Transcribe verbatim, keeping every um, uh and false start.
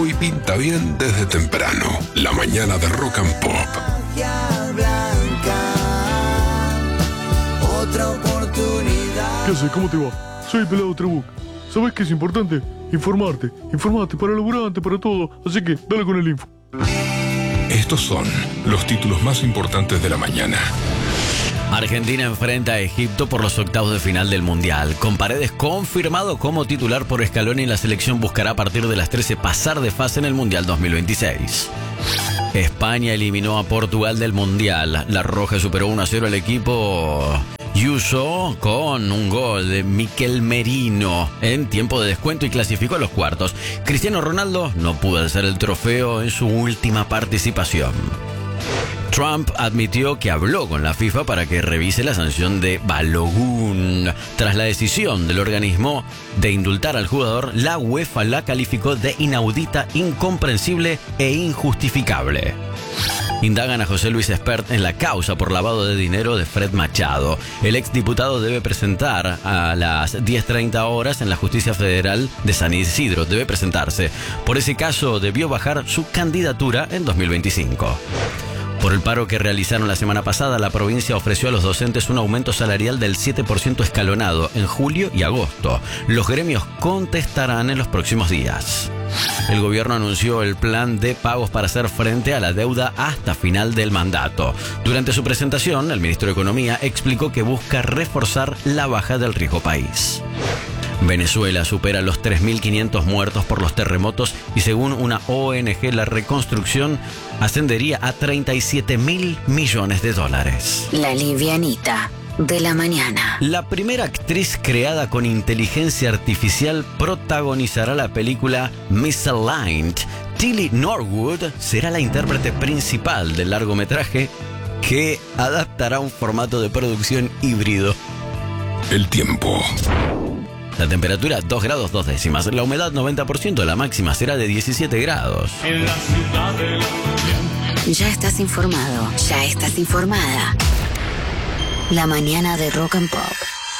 Hoy pinta bien desde temprano. La mañana de Rock and Pop. Otra oportunidad. ¿Qué haces? ¿Cómo te va? Soy el pelado Trebuch. ¿Sabes qué es importante? Informarte. Informarte para el laburante, para todo. Así que dale con el info. Estos son los títulos más importantes de la mañana. Argentina enfrenta a Egipto por los octavos de final del Mundial. Con Paredes confirmado como titular por Scaloni, la selección buscará a partir de las trece pasar de fase en el Mundial dos mil veintiséis. España eliminó a Portugal del Mundial. La Roja superó uno a cero al equipo Yuso con un gol de Mikel Merino en tiempo de descuento y clasificó a los cuartos. Cristiano Ronaldo no pudo alzar el trofeo en su última participación. Trump admitió que habló con la FIFA para que revise la sanción de Balogun. Tras la decisión del organismo de indultar al jugador, la UEFA la calificó de inaudita, incomprensible e injustificable. Indagan a José Luis Espert en la causa por lavado de dinero de Fred Machado. El exdiputado debe presentar a las diez treinta horas en la Justicia Federal de San Isidro. Debe presentarse. Por ese caso debió bajar su candidatura en dos mil veinticinco. Por el paro que realizaron la semana pasada, la provincia ofreció a los docentes un aumento salarial del siete por ciento escalonado en julio y agosto. Los gremios contestarán en los próximos días. El gobierno anunció el plan de pagos para hacer frente a la deuda hasta final del mandato. Durante su presentación, el ministro de Economía explicó que busca reforzar la baja del riesgo país. Venezuela supera los tres mil quinientos muertos por los terremotos y según una O N G la reconstrucción ascendería a treinta y siete mil millones de dólares. La livianita de la mañana. La primera actriz creada con inteligencia artificial protagonizará la película Misaligned. Tilly Norwood será la intérprete principal del largometraje que adaptará un formato de producción híbrido. El tiempo. La temperatura dos grados dos décimas. La humedad noventa por ciento. La máxima será de diecisiete grados. En la ciudad de la... Ya estás informado. Ya estás informada. La mañana de Rock and Pop.